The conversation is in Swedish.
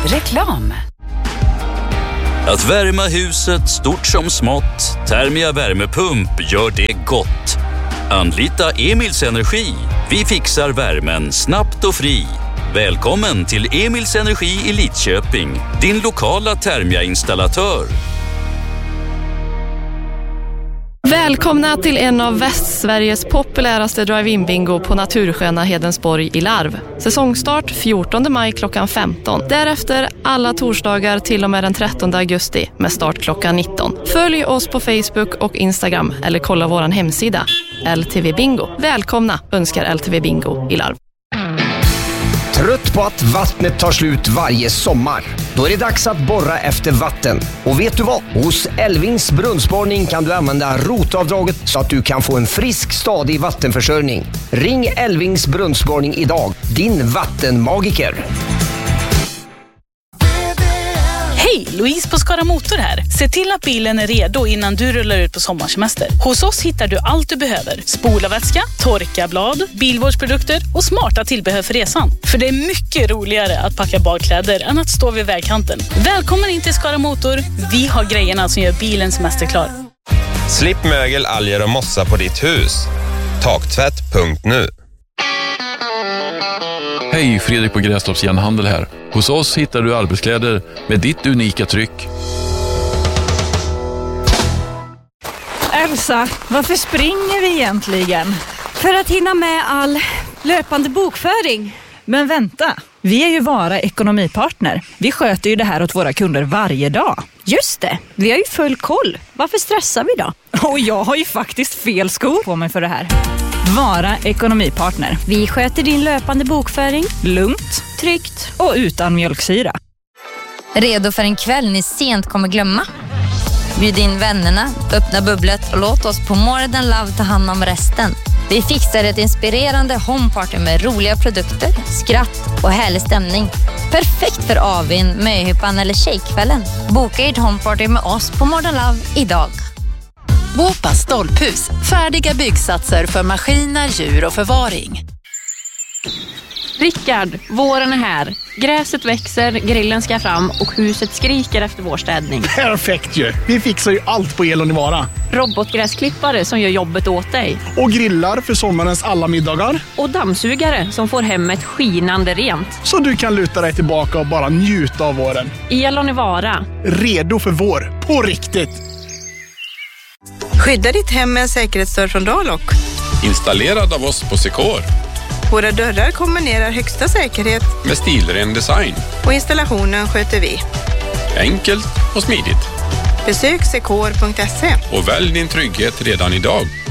Reklam. Att värma huset stort som smått, Thermia värmepump gör det gott. Anlita Emils Energi. Vi fixar värmen snabbt och fri. Välkommen till Emils Energi i Lidköping, din lokala Thermia-installatör. Välkomna till en av Västsveriges populäraste drive-in-bingo på natursköna Hedensborg i Larv. Säsongstart 14 maj klockan 15. Därefter alla torsdagar till och med den 13 augusti med start klockan 19. Följ oss på Facebook och Instagram eller kolla våran hemsida LTV Bingo. Välkomna önskar LTV Bingo i Larv. Trött på att vattnet tar slut varje sommar? Då är det dags att borra efter vatten. Och vet du vad? Hos Elvings brunnsborrning kan du använda rotavdraget så att du kan få en frisk, stadig vattenförsörjning. Ring Elvings brunnsborrning idag. Din vattenmagiker. Hej, Louise på Skara Motor här. Se till att bilen är redo innan du rullar ut på sommarsemester. Hos oss hittar du allt du behöver. Spolarvätska, torkablad, bilvårdsprodukter och smarta tillbehör för resan. För det är mycket roligare att packa badkläder än att stå vid vägkanten. Välkommen in till Skara Motor. Vi har grejerna som gör bilen semesterklar. Slipp mögel, alger och mossa på ditt hus. Taktvätt.nu. Hej, Fredrik på Grästorps Järnhandel här. Hos oss hittar du arbetskläder med ditt unika tryck. Elsa, varför springer vi egentligen? För att hinna med all löpande bokföring. Men vänta, vi är ju Vara ekonomipartner. Vi sköter ju det här åt våra kunder varje dag. Just det, vi har ju full koll. Varför stressar vi då? Och jag har ju faktiskt fel skor på mig för det här. Vara ekonomipartner. Vi sköter din löpande bokföring. Lugnt, tryggt och utan mjölksyra. Redo för en kväll ni sent kommer glömma? Bjud in vännerna, öppna bubblet och låt oss på More Love ta hand om resten. Vi fixar ett inspirerande homeparty med roliga produkter, skratt och härlig stämning. Perfekt för avin, möhippan eller tjejkvällen. Boka ert homeparty med oss på More Love idag. Båpa stolphus, färdiga byggsatser för maskiner, djur och förvaring. Rickard, våren är här. Gräset växer, grillen ska fram och huset skriker efter vårstädning. Perfekt ju! Vi fixar ju allt på Elonivara. Robotgräsklippare som gör jobbet åt dig. Och grillar för sommarens alla middagar. Och dammsugare som får hemmet skinande rent. Så du kan luta dig tillbaka och bara njuta av våren. Elonivara. Redo för vår, på riktigt! Skydda ditt hem med en säkerhetsdörr från Dalok. Installerad av oss på Secor. Våra dörrar kombinerar högsta säkerhet med stilren design. Och installationen sköter vi. Enkelt och smidigt. Besök secor.se. Och välj din trygghet redan idag.